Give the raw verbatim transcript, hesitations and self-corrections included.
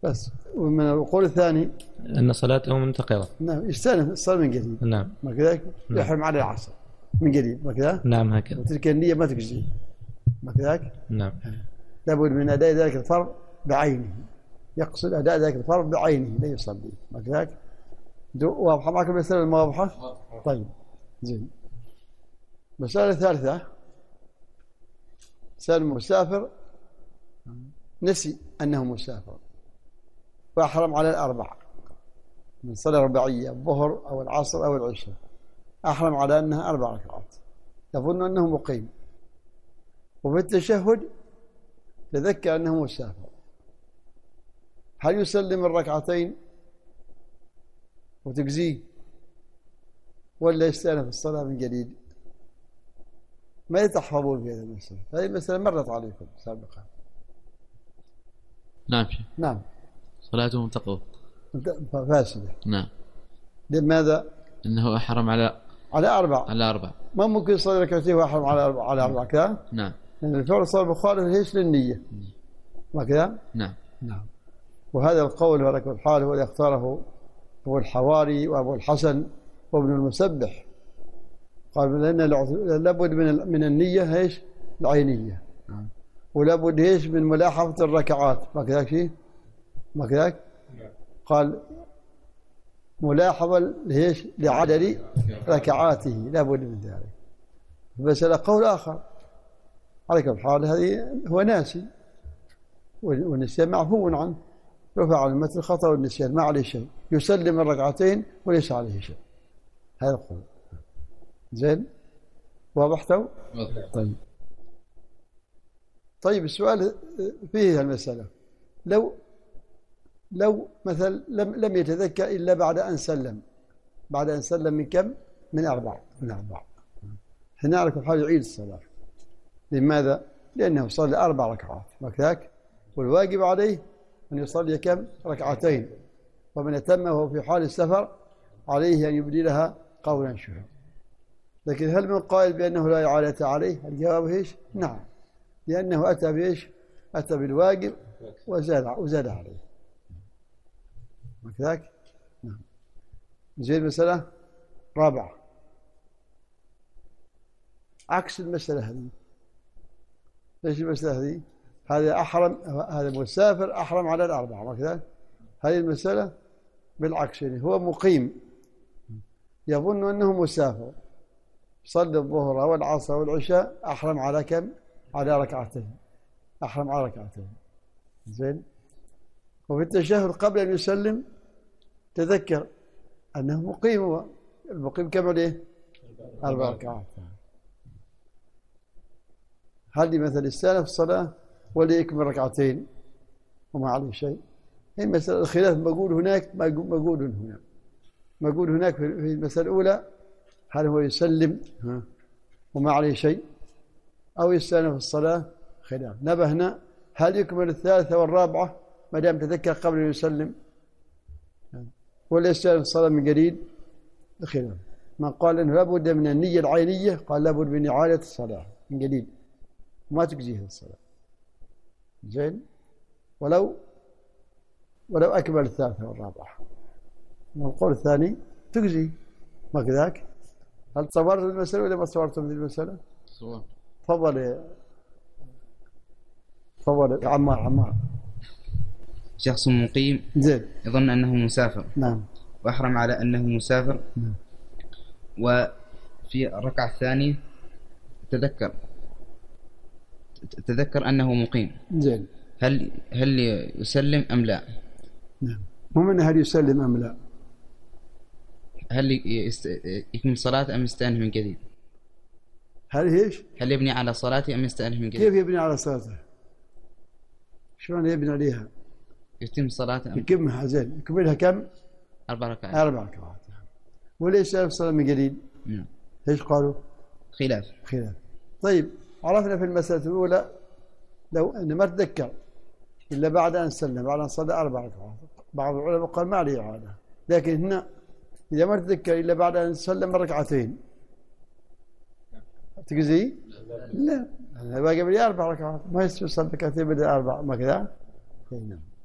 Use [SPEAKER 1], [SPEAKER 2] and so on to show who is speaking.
[SPEAKER 1] بس. ومن القول الثاني
[SPEAKER 2] أن صلاته منتقضة.
[SPEAKER 1] نعم يستأنف الصلاة من قريب.
[SPEAKER 2] نعم.
[SPEAKER 1] ما كذلك يحرم على العصر من قريب ما كذا.
[SPEAKER 2] نعم هكذا.
[SPEAKER 1] وتلك النية ما تجزي ما كذلك.
[SPEAKER 2] نعم.
[SPEAKER 1] لابد من أداء ذلك الفرض بعينه، يقصد أداء ذلك الفرض بعينه لا يصلي ما كذلك. واضحة معكم المسألة المواضحة؟ طيب زين. مسألة ثالثة، سأل المسافر نسي أنه مسافر وأحرم على الأربع من صلاة رباعية الظهر أو العصر أو العشاء، أحرم على أنها أربع ركعات، يظن أنه مقيم، وفي التشهد تذكر أنه مسافر، هل يسلم الركعتين وتجزيه ولا يستأنف الصلاة من جديد؟ ما تحفظون في هذه المسألة؟ هذه المسألة مرت عليكم سابقا.
[SPEAKER 3] نعم شيخ.
[SPEAKER 1] نعم.
[SPEAKER 3] صلاته منتقضة
[SPEAKER 1] فاسدة.
[SPEAKER 3] نعم.
[SPEAKER 1] لماذا؟
[SPEAKER 3] إنه أحرم على
[SPEAKER 1] على أربع.
[SPEAKER 3] على أربع.
[SPEAKER 1] ما ممكن يصلي ركعتين وأحرم على أربع على أربع كذا؟
[SPEAKER 3] نعم.
[SPEAKER 1] لأن الفعل صار مخالف ليش للنية. ما كذا؟
[SPEAKER 3] نعم.
[SPEAKER 1] نعم. وهذا القول على كل حال هو اللي اختاره أبو الحواري وأبو الحسن وابن المسبح، قال لأن لابد من من النية ايش؟ العينية. نعم. ولابد ايش؟ من ملاحظة الركعات، ما كذاك شيء؟ ما كذاك؟ قال ملاحظة ايش؟ لعدد ركعاته لابد من ذلك. المسألة قول آخر على كل حال هذه هو ناسي والنسيان معفو عنه، رفع عن المثل الخطأ والنسيان ما عليه شيء، يسلم الركعتين وليس عليه شيء. هذا القول. زين؟ وضحتوا؟ طيب. طيب السؤال فيه المسألة، لو لو مثلا لم لم يتذكر إلا بعد أن سلم، بعد أن سلم من كم؟ من أربع، من أربع. هنا على كل حال يعيد الصلاة. لماذا؟ لأنه صلى أربع ركعات، وكذاك والواجب عليه أن يصلي كم؟ ركعتين، ومن أتم وهو في حال السفر عليه أن يبدلها قولا شهر. لكن هل من قائل بأنه لا إعادة عليه؟ الجواب ايش؟ نعم، لأنه أتى بإيش؟ أتى بالواجب وزاد وزاد عليه. وكذاك؟ نعم. زي المسألة رابعة عكس المسألة هذه. ايش المسألة هذه؟ هذا أحرم، هذا مسافر أحرم على الأربعة، وكذا هذه المسألة بالعكس، يعني هو مقيم يظن أنه مسافر، صلى الظهر أو العصر أو العشاء، أحرم على كم؟ على ركعتين، أحرم على ركعتين. زين. وفي التشهد قبل أن يسلم تذكر أنه مقيم، المقيم كم عليه؟ أربع ركعات. هل مثل يستأنف الصلاة ولا يكمل ركعتين وما عليه شيء؟ هي مسألة الخلاف مقول هناك مقول هنا، مقول هناك في المسألة الأولى هل هو يسلم وما عليه شيء أو يستأنف الصلاة؟ خلاف. نبهنا هل يكمل الثالثة والرابعة ما دام تذكر قبل أن يسلم ولا يستأنف الصلاة من جديد؟ خلاف. من قال أنه لابد من النية العينية قال لابد من إعادة الصلاة من جديد ما تجزيه الصلاة. زين. ولو ولو أكمل الثالثة والرابعة. والقول الثاني تجزي، ما كذاك؟ هل تصورت المسألة ولا ما تصورت من المسألة؟
[SPEAKER 3] صور.
[SPEAKER 1] تفضل يا تفضل يا عمار. عمار
[SPEAKER 4] شخص مقيم
[SPEAKER 1] زين
[SPEAKER 4] يظن أنه مسافر.
[SPEAKER 1] نعم.
[SPEAKER 4] وأحرم على أنه مسافر.
[SPEAKER 1] نعم.
[SPEAKER 4] وفي الركعة الثانية تذكر تذكر أنه مقيم.
[SPEAKER 1] زين.
[SPEAKER 4] هل هل يسلم أم لا؟
[SPEAKER 1] نعم. مو من هل يسلم أم لا؟
[SPEAKER 4] هل يكمل صلاة أم يستأنف من جديد؟
[SPEAKER 1] هل ايش؟
[SPEAKER 4] هل يبني على صلاته أم يستأنف من جديد؟
[SPEAKER 1] كيف يبني على صلاته؟ شلون يبني عليها؟
[SPEAKER 4] يتم صلاته أم
[SPEAKER 1] يكملها. زين. يكملها كم؟
[SPEAKER 4] أربع ركعات.
[SPEAKER 1] أربع ركعات. وليس يستأنف الصلاة من جديد؟
[SPEAKER 4] نعم.
[SPEAKER 1] ايش قالوا؟
[SPEAKER 4] خلاف.
[SPEAKER 1] خلاف. طيب عرفنا في المسألة الأولى لو أن ما تذكر إلا بعد أن سلم، بعد أن صلى أربع ركعات، بعض العلماء قال ما عليه إعادة، لكن هنا إذا ما تذكر إلا بعد أن سلم ركعتين تجزي؟ لا، باقي لي أربع ركعات ما يصير يصلي ركعتين بدل أربع، ما كذا؟ نعم.